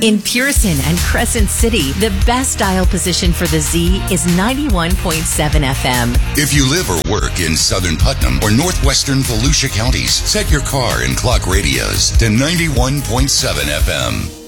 In Pearson and Crescent City, the best dial position for the Z is 91.7 FM. If you live or work in southern Putnam or northwestern Volusia counties, set your car and clock radios to 91.7 FM.